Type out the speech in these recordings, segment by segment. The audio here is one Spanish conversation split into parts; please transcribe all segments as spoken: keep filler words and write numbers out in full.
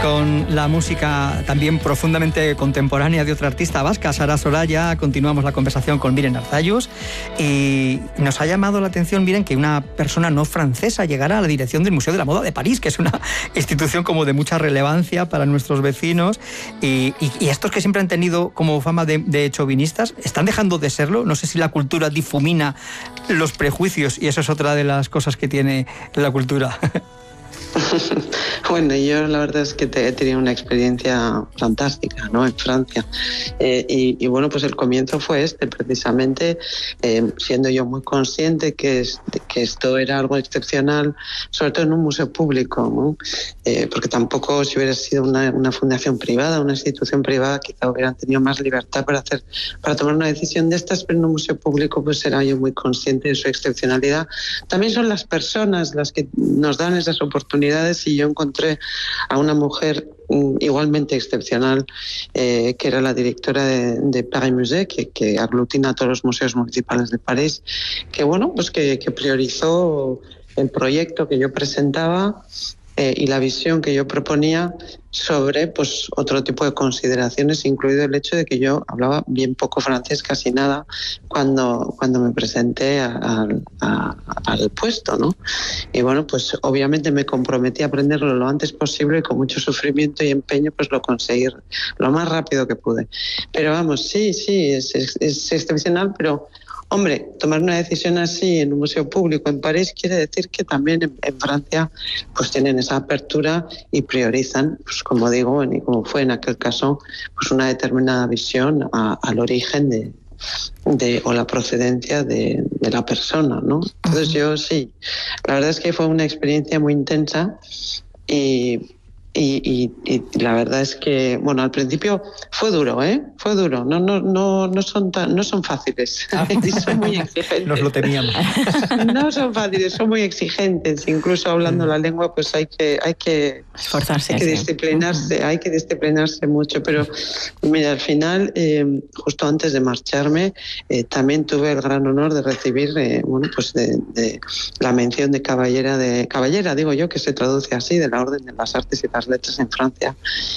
con la música también profundamente contemporánea de otra artista vasca, Sara Soraya. Continuamos la conversación con Miren Arzallus y nos ha llamado la atención, Miren, que una persona no francesa llegara a la dirección del Museo de la Moda de París, que es una institución como de mucha relevancia para nuestros vecinos, y, y, y estos que siempre han tenido como fama de, de chauvinistas, ¿están dejando de serlo? No sé si la cultura difumina los prejuicios, y eso es otra de las cosas que tiene la cultura. Bueno, yo la verdad es que te, he tenido una experiencia fantástica, ¿no?, en Francia. Eh, y, y bueno, pues el comienzo fue este, precisamente, eh, siendo yo muy consciente que, es, que esto era algo excepcional, sobre todo en un museo público, ¿no? Eh, porque tampoco, si hubiera sido una, una fundación privada, una institución privada, quizá hubieran tenido más libertad para hacer, para tomar una decisión de estas, pero en un museo público pues era yo muy consciente de su excepcionalidad. También son las personas las que nos dan esas oportunidades, y yo encontré a una mujer igualmente excepcional, eh, que era la directora de, de Paris Musée, que, que aglutina a todos los museos municipales de París, que bueno, pues que, que priorizó el proyecto que yo presentaba eh, y la visión que yo proponía sobre pues otro tipo de consideraciones, incluido el hecho de que yo hablaba bien poco francés, casi nada, cuando, cuando me presenté a, a, a, al puesto, ¿no? Y bueno, pues obviamente me comprometí a aprenderlo lo antes posible, y con mucho sufrimiento y empeño pues lo conseguí lo más rápido que pude. Pero vamos, sí, sí, es, es, es excepcional, pero hombre, tomar una decisión así en un museo público en París quiere decir que también en, en Francia pues tienen esa apertura y priorizan, pues como digo, y como fue en aquel caso, pues una determinada visión a, al origen de, de o la procedencia de, de la persona, ¿no? Entonces yo sí, la verdad es que fue una experiencia muy intensa y Y, y, y la verdad es que, bueno, al principio fue duro, ¿eh? Fue duro. No, no, no, no son tan, no son fáciles. Ah. Y son muy exigentes. Nos lo temíamos. No son fáciles, son muy exigentes. Incluso hablando mm. la lengua, pues hay que, hay que esforzarse, hay que sí. disciplinarse, uh-huh. hay que disciplinarse mucho. Pero mira, al final, eh, justo antes de marcharme, eh, también tuve el gran honor de recibir, eh, bueno, pues de, de la mención de caballera de caballera, digo yo, que se traduce así, de la Orden de las Artes y las Letras en Francia,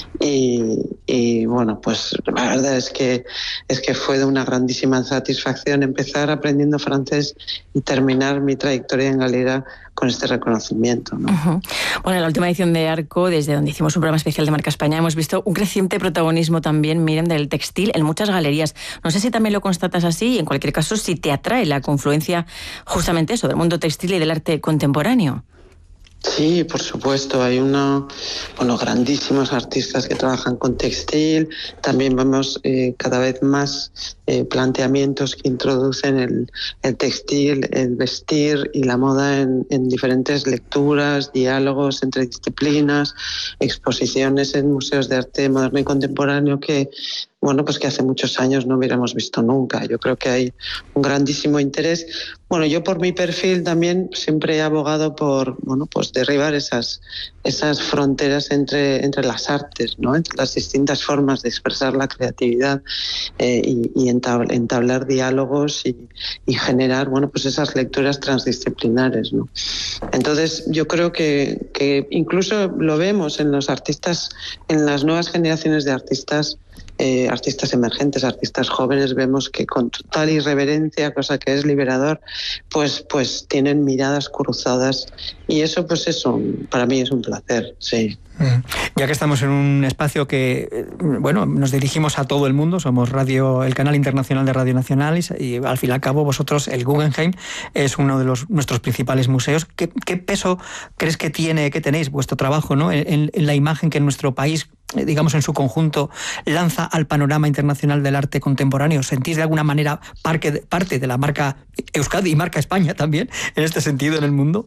y, y bueno, pues la verdad es que es que fue de una grandísima satisfacción empezar aprendiendo francés y terminar mi trayectoria en Galera con este reconocimiento, ¿no? Uh-huh. Bueno, en la última edición de Arco, desde donde hicimos un programa especial de Marca España, hemos visto un creciente protagonismo también, Miren, del textil en muchas galerías. No sé si también lo constatas así, y en cualquier caso, si te atrae la confluencia justamente eso, del mundo textil y del arte contemporáneo. Sí, por supuesto, hay una, bueno, grandísimos artistas que trabajan con textil. También vemos eh, cada vez más eh, planteamientos que introducen el, el textil, el vestir y la moda en, en diferentes lecturas, diálogos entre disciplinas, exposiciones en museos de arte moderno y contemporáneo que, bueno, pues que hace muchos años no hubiéramos visto nunca. Yo creo que hay un grandísimo interés. Bueno, yo por mi perfil también siempre he abogado por, bueno, pues derribar esas, esas fronteras entre, entre las artes, ¿no? Entre las distintas formas de expresar la creatividad eh, y, y entablar, entablar diálogos y, y generar, bueno, pues esas lecturas transdisciplinares, ¿no? Entonces, yo creo que, que incluso lo vemos en los artistas, en las nuevas generaciones de artistas, Eh, artistas emergentes, artistas jóvenes, vemos que con total irreverencia, cosa que es liberador, pues, pues tienen miradas cruzadas, y eso, pues eso, para mí es un placer, sí. Ya que estamos en un espacio que, bueno, nos dirigimos a todo el mundo, somos radio, el canal internacional de Radio Nacional, y, y al fin y al cabo vosotros, el Guggenheim, es uno de los nuestros principales museos. ¿Qué, qué peso crees que tiene, que tenéis vuestro trabajo, ¿no?, en, en la imagen que nuestro país, digamos en su conjunto, lanza al panorama internacional del arte contemporáneo? ¿Sentís de alguna manera parte, parte de la marca Euskadi y marca España también, en este sentido, en el mundo?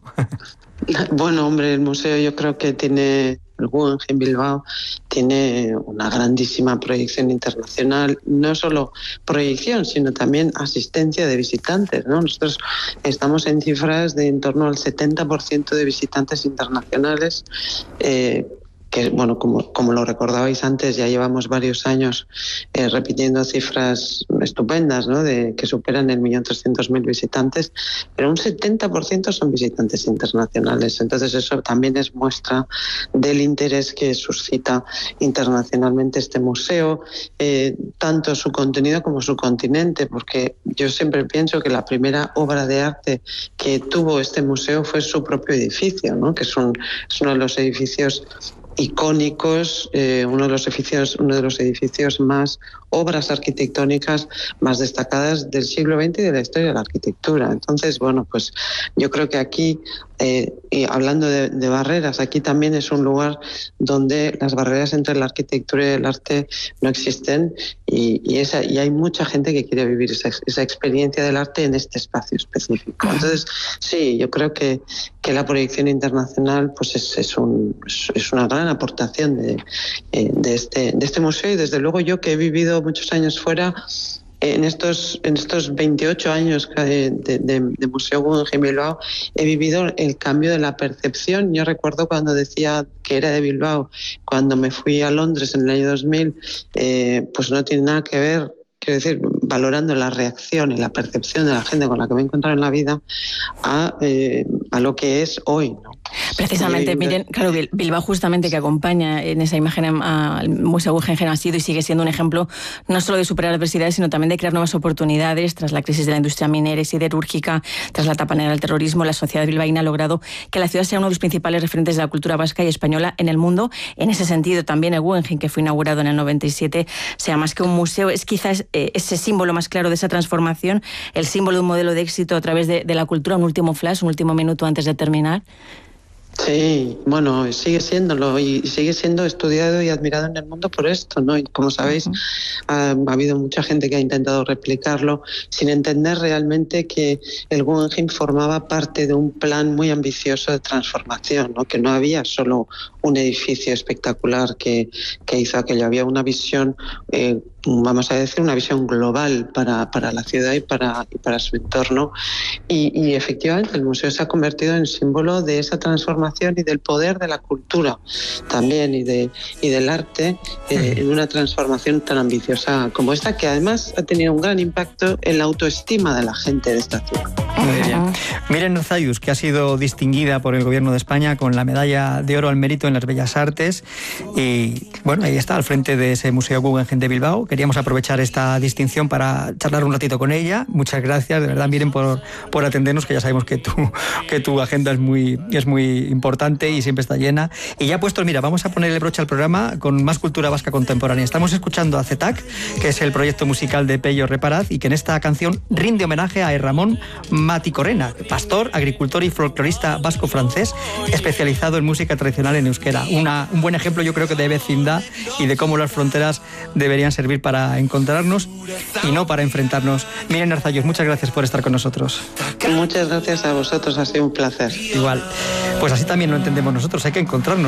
Bueno, hombre, el museo yo creo que tiene, el Guggenheim Bilbao tiene una grandísima proyección internacional, no solo proyección, sino también asistencia de visitantes, ¿no? Nosotros estamos en cifras de en torno al setenta por ciento de visitantes internacionales, eh, que bueno, como, como lo recordabais antes, ya llevamos varios años eh, repitiendo cifras estupendas, ¿no? De que superan el millón trescientos mil visitantes, pero un setenta por ciento son visitantes internacionales. Entonces eso también es muestra del interés que suscita internacionalmente este museo, eh, tanto su contenido como su continente, porque yo siempre pienso que la primera obra de arte que tuvo este museo fue su propio edificio, ¿no? Que es, un, es uno de los edificios icónicos, eh, uno de los edificios, uno de los edificios más, obras arquitectónicas más destacadas del siglo veinte y de la historia de la arquitectura. Entonces, bueno, pues yo creo que aquí, eh, y hablando de, de barreras, aquí también es un lugar donde las barreras entre la arquitectura y el arte no existen, y, y, esa, y hay mucha gente que quiere vivir esa, esa experiencia del arte en este espacio específico. Entonces, sí, yo creo que, que la proyección internacional pues es, es, un, es una gran aportación de, de, este, de este museo, y desde luego yo que he vivido muchos años fuera, en estos, en estos veintiocho años de, de, de Museo Guggenheim Bilbao, he vivido el cambio de la percepción. Yo recuerdo cuando decía que era de Bilbao, cuando me fui a Londres en el año dos mil, eh, pues no tiene nada que ver, quiero decir, valorando la reacción y la percepción de la gente con la que me he encontrado en la vida a, eh, a lo que es hoy, ¿no? Precisamente, miren, claro, Bilbao justamente, que acompaña en esa imagen al Museo Guggenheim, ha sido y sigue siendo un ejemplo no solo de superar adversidades, sino también de crear nuevas oportunidades. Tras la crisis de la industria minera y siderúrgica, tras la etapa negra del terrorismo, la sociedad bilbaína ha logrado que la ciudad sea uno de los principales referentes de la cultura vasca y española en el mundo. En ese sentido, también el Guggenheim, que fue inaugurado en el noventa y siete, sea más que un museo, es quizás eh, ese símbolo más claro de esa transformación, el símbolo de un modelo de éxito a través de, de la cultura. Un último flash, un último minuto antes de terminar. Sí, bueno, sigue siéndolo y sigue siendo estudiado y admirado en el mundo por esto, ¿no? Y como sabéis, uh-huh. ha, ha habido mucha gente que ha intentado replicarlo sin entender realmente que el Guggenheim formaba parte de un plan muy ambicioso de transformación, ¿no? Que no había solo un edificio espectacular que, que hizo aquello, había una visión, eh, vamos a decir, una visión global para, para la ciudad y para, y para su entorno. Y, y efectivamente el museo se ha convertido en símbolo de esa transformación y del poder de la cultura también y, de, y del arte eh, en una transformación tan ambiciosa como esta, que además ha tenido un gran impacto en la autoestima de la gente de esta ciudad. Muy bien. Miren Arzayus, que ha sido distinguida por el Gobierno de España con la medalla de oro al mérito en las Bellas Artes, y bueno, ahí está, al frente de ese Museo Guggenheim de Bilbao. Queríamos aprovechar esta distinción para charlar un ratito con ella. Muchas gracias, de verdad, Miren, por, por atendernos, que ya sabemos que tu, que tu agenda es muy, es muy importante y siempre está llena. Y ya puestos, mira, vamos a ponerle broche al programa con más cultura vasca contemporánea. Estamos escuchando a CETAC, que es el proyecto musical de Pello Reparaz, y que en esta canción rinde homenaje a Ramón Maticorena, pastor, agricultor y folclorista vasco-francés, especializado en música tradicional en euskera. Una, un buen ejemplo, yo creo, que de vecindad y de cómo las fronteras deberían servir para encontrarnos y no para enfrentarnos. Miren Arzayus, muchas gracias por estar con nosotros. Muchas gracias a vosotros, ha sido un placer. Igual. Pues así también lo entendemos nosotros, hay que encontrarnos.